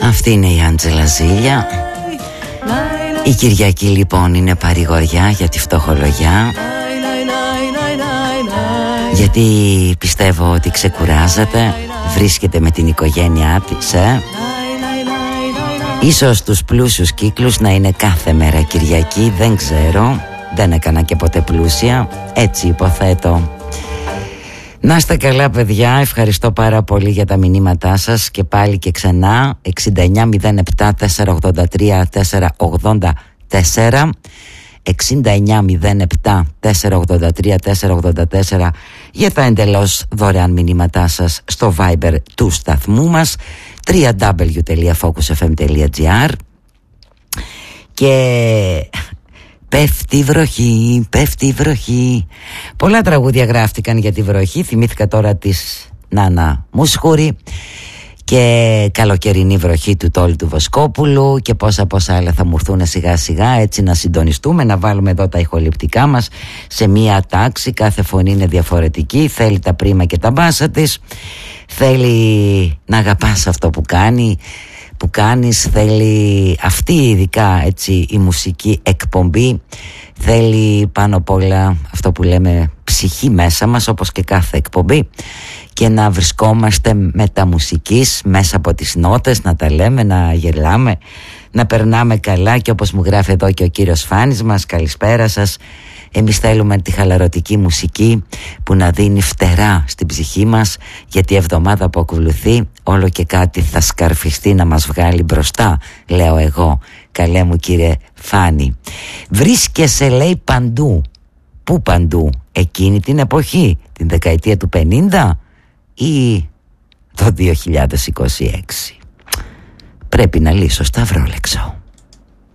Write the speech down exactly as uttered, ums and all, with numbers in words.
Αυτή είναι η Άντζελα Ζήλια. Η Κυριακή λοιπόν είναι παρηγοριά για τη φτωχολογιά, γιατί πιστεύω ότι ξεκουράζεται, βρίσκεται με την οικογένειά της, ε? Ίσως τους πλούσιους κύκλους να είναι κάθε μέρα Κυριακή, δεν ξέρω, δεν έκανα και ποτέ πλούσια, έτσι υποθέτω. Να είστε καλά παιδιά, ευχαριστώ πάρα πολύ για τα μηνύματά σας και πάλι και ξανά. Εξήντα εννιά μηδέν επτά τετρακόσια ογδόντα τρία τετρακόσια ογδόντα τέσσερα, εξήντα εννιά μηδέν επτά τετρακόσια ογδόντα τρία τετρακόσια ογδόντα τέσσερα για τα εντελώς δωρεάν μηνύματά σας στο Viber του σταθμού μας double-u double-u double-u τελεία focus f m τελεία g r. Και πέφτει βροχή, πέφτει βροχή. Πολλά τραγούδια γράφτηκαν για τη βροχή. Θυμήθηκα τώρα της Νάνα Μουσχούρη και καλοκαιρινή βροχή του Τόλου του Βοσκόπουλου και πόσα πόσα άλλα θα μου έρθουν σιγά σιγά, έτσι να συντονιστούμε, να βάλουμε εδώ τα ηχοληπτικά μας σε μία τάξη. Κάθε φωνή είναι διαφορετική, θέλει τα πρίμα και τα μπάσα της, θέλει να αγαπάς αυτό που κάνει που κάνεις, θέλει αυτή ειδικά έτσι η μουσική εκπομπή, θέλει πάνω απ' όλα αυτό που λέμε ψυχή μέσα μας, όπως και κάθε εκπομπή, και να βρισκόμαστε μεταμουσικής μέσα από τις νότες, να τα λέμε, να γελάμε, να περνάμε καλά. Και όπως μου γράφει εδώ και ο κύριος Φάνης μας, καλησπέρα σας, εμείς θέλουμε τη χαλαρωτική μουσική που να δίνει φτερά στην ψυχή μας, γιατί η εβδομάδα που ακολουθεί όλο και κάτι θα σκαρφιστεί να μας βγάλει μπροστά, λέω εγώ. Καλέ μου κύριε Φάνη, βρίσκεσαι λέει παντού. Πού παντού? Εκείνη την εποχή, την δεκαετία του πενήντα ή το δύο χιλιάδες είκοσι έξι? Πρέπει να λύσω σταυρόλεξο.